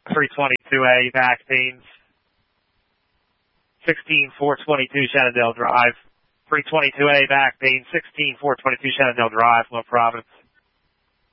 322A back pains. 16422 Shenandoah Drive. 322A back pain, 16422 Shenandoah Drive, Low Providence.